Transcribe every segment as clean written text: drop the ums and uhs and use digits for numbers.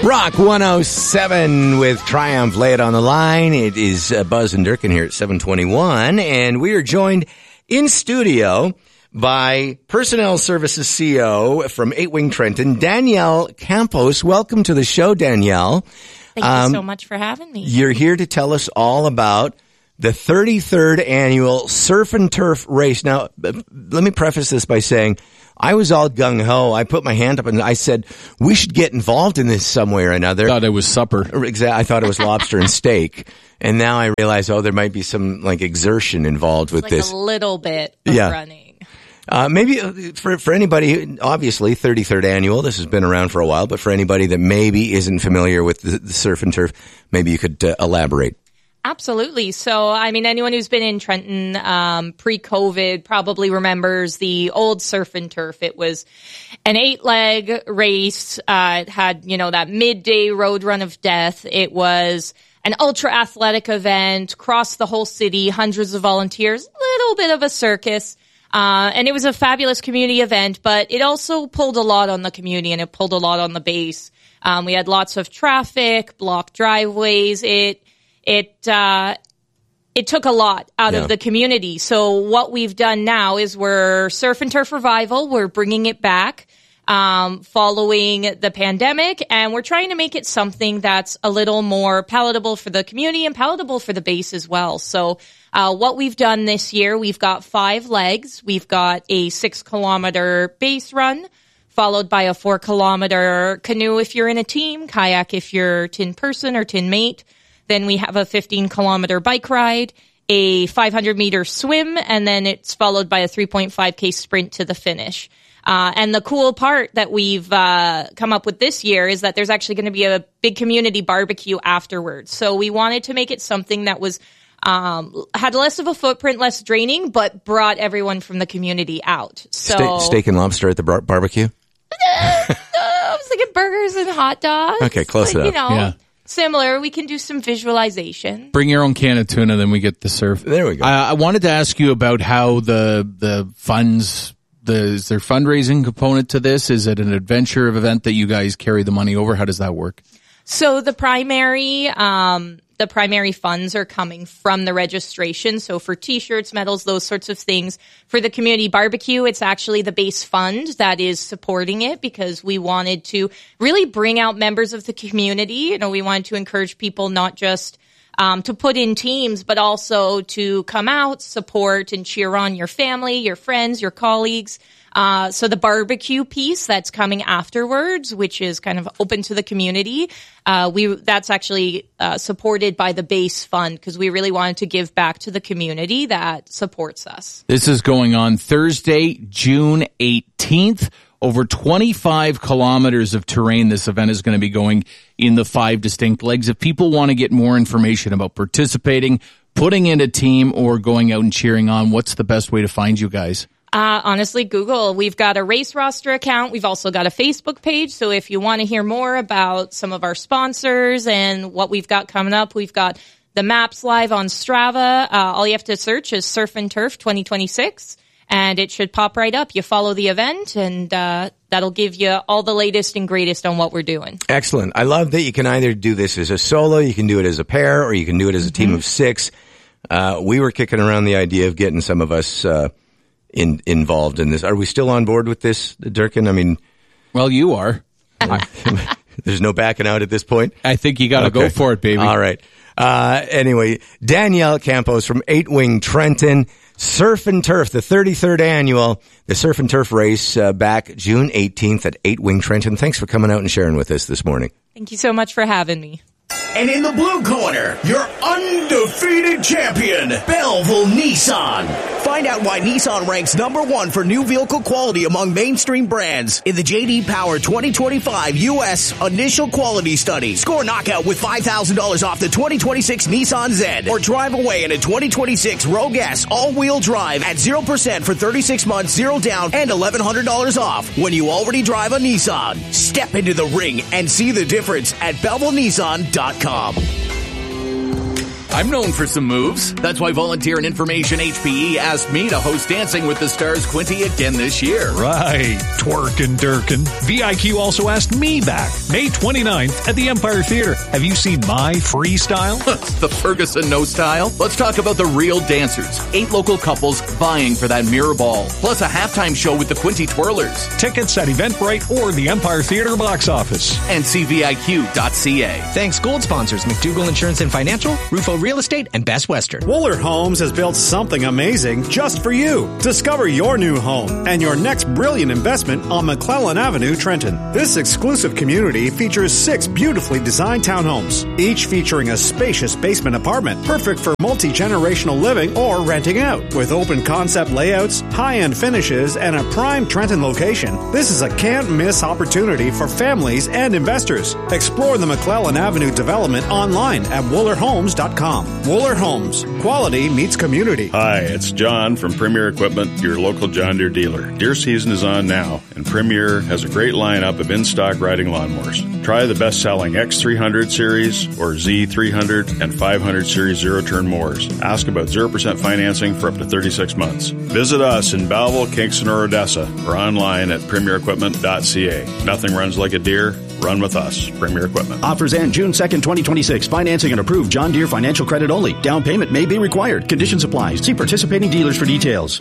Rock 107 with Triumph. Lay it on the line. It is Buzz and Durkin here at 721, and we are joined in studio by Personnel Services CEO from 8 Wing Trenton, Danielle Campos. Welcome to the show, Danielle. Thank you so much for having me. You're here to tell us all about the 33rd annual Surf and Turf race. Now, let me preface this by saying I was all gung-ho. I put my hand up and I said, we should get involved in this some way or another. Thought it was supper. Exactly. I thought it was lobster and steak. And now I realize, there might be some exertion involved with this. A little bit of running. Maybe for anybody, obviously 33rd annual, this has been around for a while, but for anybody that maybe isn't familiar with the Surf and Turf, maybe you could elaborate. Absolutely. So, anyone who's been in Trenton pre-COVID probably remembers the old Surf and Turf. It was an 8-leg race. It had, that midday road run of death. It was an ultra athletic event, across the whole city, hundreds of volunteers, little bit of a circus. And it was a fabulous community event, but it also pulled a lot on the community and it pulled a lot on the base. We had lots of traffic, blocked driveways. It took a lot out of the community. So what we've done now is we're Surf and Turf Revival. We're bringing it back, following the pandemic, and we're trying to make it something that's a little more palatable for the community and palatable for the base as well. So, what we've done this year, we've got 5 legs. We've got a 6-kilometer base run, followed by a 4-kilometer canoe if you're in a team, kayak if you're tin person or tin mate. Then we have a 15-kilometer bike ride, a 500-meter swim, and then it's followed by a 3.5K sprint to the finish. And the cool part that we've come up with this year is that there's actually going to be a big community barbecue afterwards. So we wanted to make it something that was had less of a footprint, less draining, but brought everyone from the community out. So steak and lobster at the barbecue? I was thinking burgers and hot dogs. Okay, close enough. Yeah. Similar. We can do some visualization. Bring your own can of tuna, then we get the surf. There we go. I wanted to ask you about how the funds, is there fundraising component to this? Is it an adventure event that you guys carry the money over? How does that work? So the primary funds are coming from the registration. So for t-shirts, medals, those sorts of things. For the community barbecue, it's actually the base fund that is supporting it because we wanted to really bring out members of the community. We wanted to encourage people not just to put in teams, but also to come out, support, and cheer on your family, your friends, your colleagues. So the barbecue piece that's coming afterwards, which is kind of open to the community, that's actually supported by the base fund because we really wanted to give back to the community that supports us. This is going on Thursday, June 18th. Over 25 kilometers of terrain this event is going to be going in the 5 distinct legs. If people want to get more information about participating, putting in a team, or going out and cheering on, what's the best way to find you guys? Honestly, Google. We've got a race roster account. We've also got a Facebook page. So if you want to hear more about some of our sponsors and what we've got coming up, we've got the maps live on Strava. All you have to search is Surf and Turf 2026, and it should pop right up. You follow the event, and that'll give you all the latest and greatest on what we're doing. Excellent. I love that you can either do this as a solo, you can do it as a pair, or you can do it as a team of 6. We were kicking around the idea of getting some of us involved in this. Are we still on board with this, Durkin? Well, you are. There's no backing out at this point? I think you got to go for it, baby. All right. Anyway, Danielle Campos from 8 Wing Trenton, Surf and Turf, the 33rd annual, the Surf and Turf race back June 18th at 8 Wing Trenton. Thanks for coming out and sharing with us this morning. Thank you so much for having me. And in the blue corner, your undefeated champion, Belleville Nissan. Find out why Nissan ranks #1 for new vehicle quality among mainstream brands in the J.D. Power 2025 U.S. Initial Quality Study. Score knockout with $5,000 off the 2026 Nissan Zen, or drive away in a 2026 Rogue S all-wheel drive at 0% for 36 months, 0 down, and $1,100 off when you already drive a Nissan. Step into the ring and see the difference at BellevilleNissan.com. I'm known for some moves. That's why Volunteer and Information HPE asked me to host Dancing with the Stars Quinty again this year. Right. Twerkin' Durkin. VIQ also asked me back May 29th at the Empire Theater. Have you seen my freestyle? The Ferguson No Style. Let's talk about the real dancers. 8 local couples vying for that mirror ball. Plus a halftime show with the Quinty Twirlers. Tickets at Eventbrite or the Empire Theater box office. And CVIQ.ca. Thanks, gold sponsors McDougall Insurance and Financial, Rufo Real Estate, and Best Western. Woolard Homes has built something amazing just for you. Discover your new home and your next brilliant investment on McClellan Avenue, Trenton. This exclusive community features 6 beautifully designed townhomes, each featuring a spacious basement apartment, perfect for multi-generational living or renting out. With open concept layouts, high-end finishes, and a prime Trenton location, this is a can't-miss opportunity for families and investors. Explore the McClellan Avenue development online at WoolardHomes.com. Woolard Homes. Quality meets community. Hi, it's John from Premier Equipment, your local John Deere dealer. Deer season is on now, and Premier has a great lineup of in-stock riding lawnmowers. Try the best-selling X300 series or Z300 and 500 series zero-turn mowers. Ask about 0% financing for up to 36 months. Visit us in Belleville, Kingston, or Odessa, or online at premierequipment.ca. Nothing runs like a Deere. Run with us. Premier Equipment. Offers end June 2nd, 2026. Financing and approved John Deere financial credit only. Down payment may be required. Conditions apply. See participating dealers for details.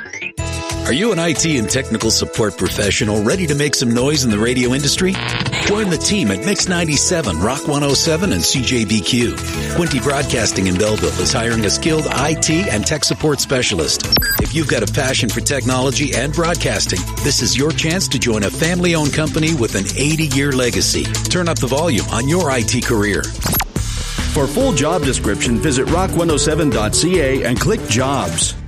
Are you an IT and technical support professional ready to make some noise in the radio industry? Join the team at Mix 97, Rock 107, and CJBQ. Quinty Broadcasting in Belleville is hiring a skilled IT and tech support specialist. If you've got a passion for technology and broadcasting, this is your chance to join a family-owned company with an 80-year legacy. Turn up the volume on your IT career. For full job description, visit rock107.ca and click Jobs.